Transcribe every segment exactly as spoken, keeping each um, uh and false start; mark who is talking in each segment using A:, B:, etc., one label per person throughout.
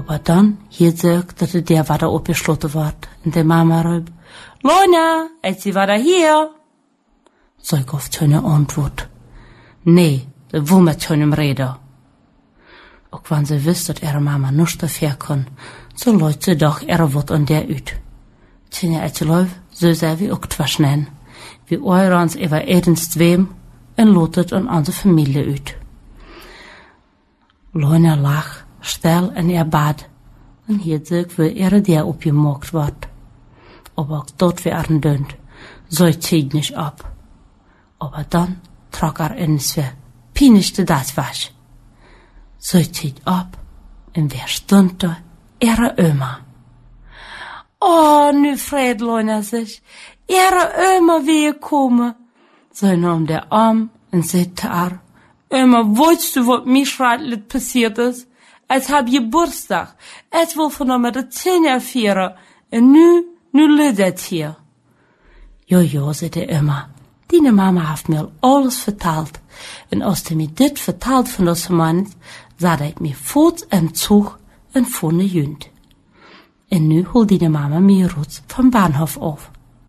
A: Aber dann hielt sie, dass der weiter abgeschlossen wird. Und die Mama rief, Lona, ist sie weiter hier? So ich auf keine Antwort. Nee, sie will mit keinem reden. Auch wenn sie wusste, dass ihre Mama nichts dafür kann, so läuft sie doch ihre Wort an der ut. Tine etjeläuf, so sei wie auch twaschnen. Wie eurans über edens zweem en lotet an onze Familie ut. Lona lag stil in ihr Bad en hielt sich, wie ihre der opgemaakt wordt. Aber auch dort werden dünnt, so zieht nicht ab. Aber dann trok er ins wie, pinischte das was. So zieht ab, und wer stund da? Ihre Oma. Oh, nu freut Lona sich, ihre Oma wie kommen. So nahm der Arm und sagte er, Oma, weißt du, was mir schrecklich passiert ist? Es hab Geburtstag, es will von mir die Zähne feiern, und nu, nu liegt hier. Jo, jo, sagte Oma, deine Mama hat mir alles vertelt, und als du mir dit vertelt von das Mann, sah ich mir voort im Zug und vorne jünd. Und nu holt deine Mama mir Rutz vom Bahnhof auf.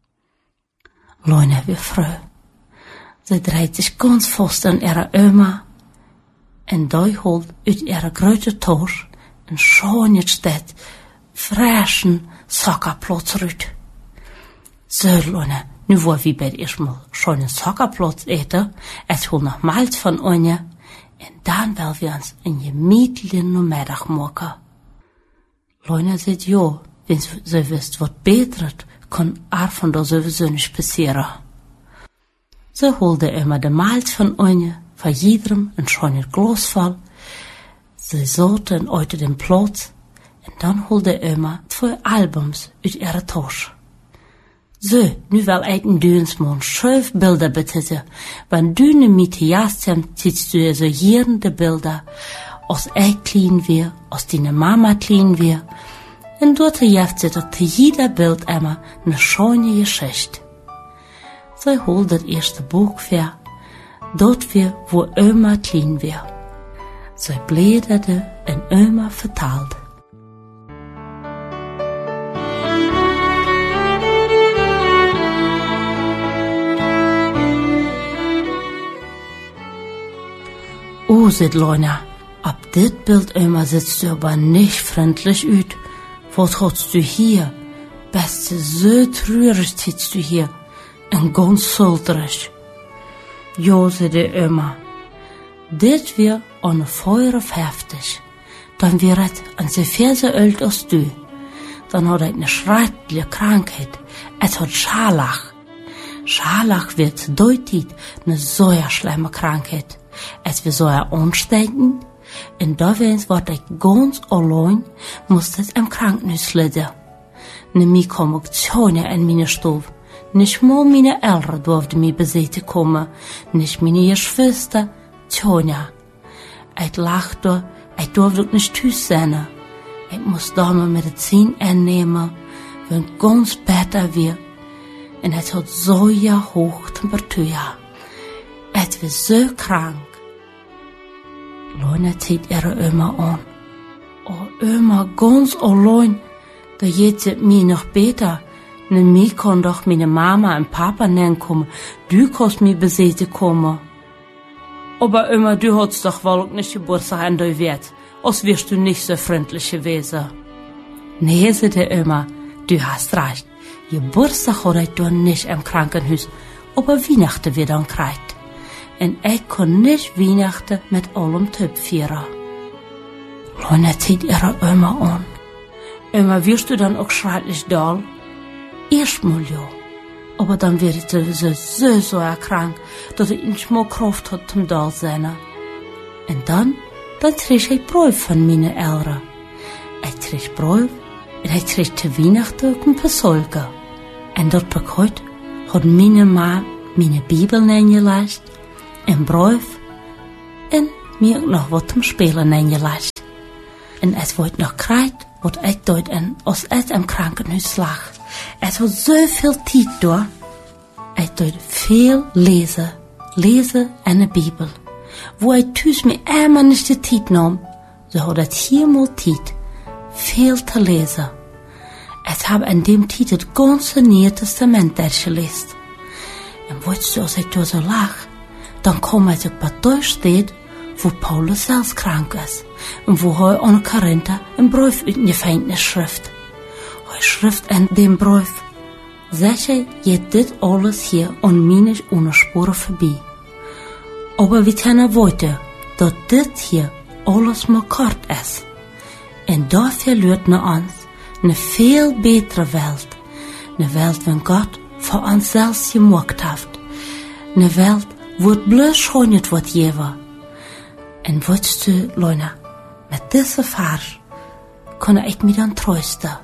A: Lona wie froh. Sie dreht sich ganz fast an ihre Oma, und da holt uit ihre große Tasche ein schönes Stück frischen Sockerplatz rüt. So, Lona, nu wo wir bei erstmal schönen Sockerplatz eten, es hol noch Malz von Anja, und dann will wir uns ein gemütlichen Nachmittag machen. Lona sagt ja, wenn sie wisst, was betret, kann er von da sowieso nicht passieren. So holte immer der Malz von Anja, für jedem ein schönes Glas voll. Sie sorten heute den Platz, und dann holte immer zwei Albums aus ihrer Tasche. So, nu will ich ein Dönsmann schöf Bilder betissen. Wenn du ne mit jastem, ziehst du so hier de Bilder, als ich klein wir, als deine Mama klein wir. Und dort jaft sie doch zu jeder Bild immer ne schöne Geschichte. Sie holt das erste Buch für, dort wir, wo Oma klein wir. Sie blätterte und Oma vertalt. Oh, sagt Lona, ab dit Bild Oma sitzt du aber nicht freundlich ut. Was hast du hier? Beste, so traurig sitzt du hier. Und ganz sultrig. Ja, sagt die Oma. Dit wir an Feuer heftig. Dann wird es an so viel so alt als du. Dann hat er eine schreckliche Krankheit. Es hat Scharlach. Scharlach wird deutlich eine so schlimme Krankheit. Es wird so ansteckend, und da wenn's wird ich ganz allein, muss das im Krankenhaus liegen. Nämlich kam ich keine in meine Stube. Nicht mal meine Eltern durften mir besuchen kommen, nicht meine Geschwister, keine. Ich lag da, ich durfte nicht Haus sein. Ich muss da mal Medizin einnehmen, wenn ganz besser wird. Und es hat so ja hoch Temperatur. Es wird so krank. Lona zieht ihre Oma an. Oh, Oma, ganz allein. Da geht es mir noch besser. Ne, mir kann doch meine Mama und Papa nennen kommen. Du kannst mir besuchen kommen. Aber Oma, du hast doch wohl nicht Geburtstag an der Welt. Als wirst du nicht so freundlich gewesen. Nee, sagte Oma, du hast recht. Geburtstag hat ich dann nicht im Krankenhaus. Aber Weihnachten wird dann gekriegt. Und ich kann nicht Weihnachten mit allem Typ feiern. Lona zieht ihre Oma an. Oma, wirst du dann auch schrecklich doll? Erstmal ja. Aber dann wird sie so, so, so krank, dass ich nicht mehr Kraft hat zum doll sein. Und dann, dann krieg ich Brief von meinen Eltern. Ich krieg Brief und ich krieg zu Weihnachten auch ein paar Solke. Und dort bekommt hat meine Mama meine Bibel eingelegt, ein Brief und mir noch was zum Spielen eingelegt. Und es wird noch gekriegt, was ich dort in, als ich im Krankenhaus lag. Es war so viel Zeit da. Ich dort viel lesen, lesen in der Bibel. Wo ich tüß mir immer nicht die Zeit nahm, so hat ich hier mal Zeit viel te lesen. Ich habe in dem Tijd het ganze Neue Testament durchgelesen. Und weißt du, als ich da so lach, dann komme ich bei der Stelle, wo Paulus selbst krank ist und wo er an Korinther einen Brief uitgefangen schrift. Er schrift in dem Brief, sicher geht dit alles hier onmiddellijk ohne Spuren vorbei. Aber wir können weiter, dass dit hier alles maar kort ist. Und dafür lehrt ne uns eine viel bessere Welt. Eine Welt, wenn Gott für uns selbst gemacht hat. Eine Welt, wo es bloß schönheit wird jeweils. Und weißt du, Leute, mit dieser Vers kann ich mich dann trösten.